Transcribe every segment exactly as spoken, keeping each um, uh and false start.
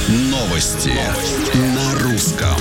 Новости на русском.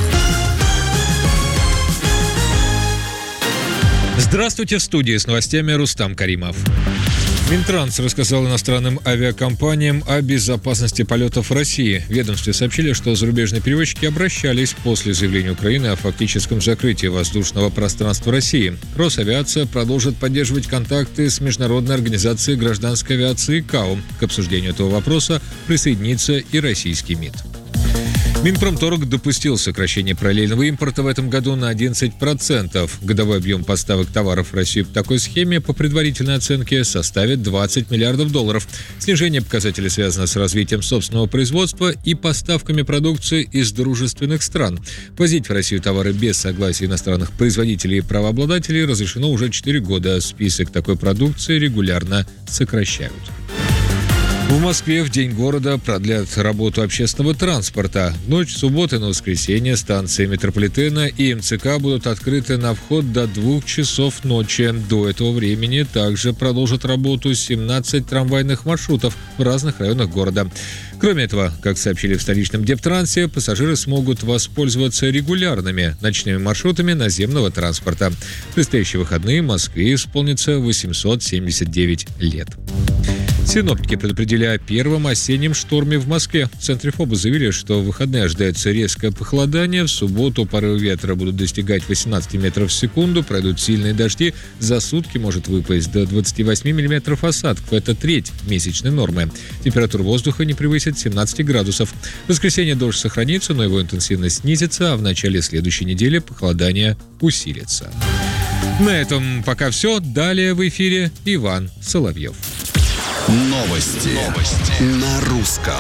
Здравствуйте, в студии с новостями Рустам Каримов. Минтранс рассказал иностранным авиакомпаниям о безопасности полетов в России. В ведомстве сообщили, что зарубежные перевозчики обращались после заявления Украины о фактическом закрытии воздушного пространства России. Росавиация продолжит поддерживать контакты с Международной организацией гражданской авиации ИКАО. К обсуждению этого вопроса присоединится и российский МИД. Минпромторг допустил сокращение параллельного импорта в этом году на одиннадцать процентов. Годовой объем поставок товаров в Россию по такой схеме по предварительной оценке составит двадцать миллиардов долларов. Снижение показателей связано с развитием собственного производства и поставками продукции из дружественных стран. Возить в Россию товары без согласия иностранных производителей и правообладателей разрешено уже четыре года. Список такой продукции регулярно сокращают. В Москве в День города продлят работу общественного транспорта. В ночь субботы на воскресенье станции метрополитена и МЦК будут открыты на вход до двух часов ночи. До этого времени также продолжат работу семнадцать трамвайных маршрутов в разных районах города. Кроме этого, как сообщили в столичном Дептрансе, пассажиры смогут воспользоваться регулярными ночными маршрутами наземного транспорта. В предстоящие выходные в Москве исполнится восемьсот семьдесят девять лет. Синоптики предупредили о первом осеннем шторме в Москве. В центре ФОБа заявили, что в выходные ожидается резкое похолодание. В субботу порывы ветра будут достигать восемнадцать метров в секунду, пройдут сильные дожди. За сутки может выпасть до двадцать восемь миллиметров осадков. Это треть месячной нормы. Температура воздуха не превысит семнадцать градусов. В воскресенье дождь сохранится, но его интенсивность снизится, а в начале следующей недели похолодание усилится. На этом пока все. Далее в эфире Иван Соловьев. Новости, Новости. На русском.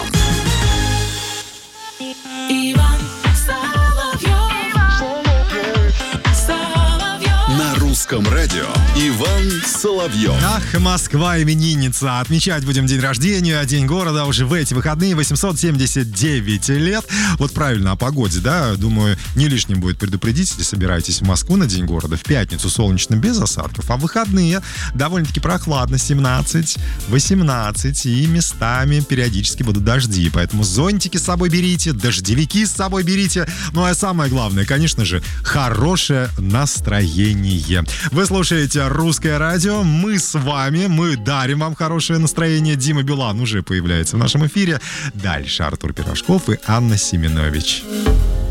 Иван Соловьев. Соловьев. На русском радио Иван Соловьев. Ах, Москва именинница. Отмечать будем день рождения, день города уже в эти выходные. восемьсот семьдесят девять лет. Вот правильно, о погоде, да? Думаю, не лишним будет предупредить, если собираетесь в Москву на день города. В пятницу солнечно без осадков, а в выходные довольно-таки прохладно, семнадцать, восемнадцать. И местами периодически будут дожди. Поэтому зонтики с собой берите, дождевики с собой берите. Ну а самое главное, конечно же, хорошее настроение. Вы слушаете «Русское радио». Мы с вами. Мы дарим вам хорошее настроение. Дима Билан уже появляется в нашем эфире. Дальше Артур Пирожков и Анна Семенович.